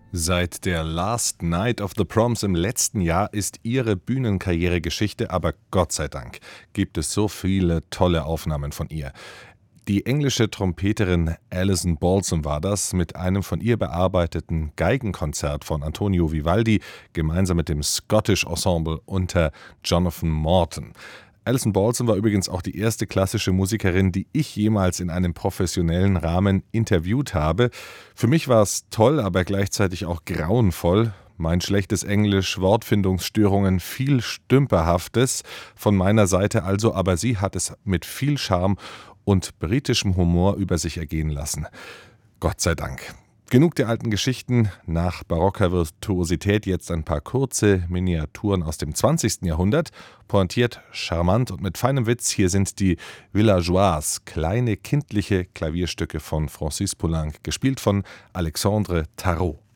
Seit der Last Night of the Proms im letzten Jahr ist ihre Bühnenkarriere Geschichte, aber Gott sei Dank gibt es so viele tolle Aufnahmen von ihr. Die englische Trompeterin Alison Balsom war das, mit einem von ihr bearbeiteten Geigenkonzert von Antonio Vivaldi, gemeinsam mit dem Scottish Ensemble unter Jonathan Morton. Alison Balsom war übrigens auch die erste klassische Musikerin, die ich jemals in einem professionellen Rahmen interviewt habe. Für mich war es toll, aber gleichzeitig auch grauenvoll. Mein schlechtes Englisch, Wortfindungsstörungen, viel Stümperhaftes von meiner Seite also, aber sie hat es mit viel Charme und britischem Humor über sich ergehen lassen. Gott sei Dank. Genug der alten Geschichten, nach barocker Virtuosität jetzt ein paar kurze Miniaturen aus dem 20. Jahrhundert, pointiert, charmant und mit feinem Witz. Hier sind die Villageoise, kleine kindliche Klavierstücke von Francis Poulenc, gespielt von Alexandre Tarot.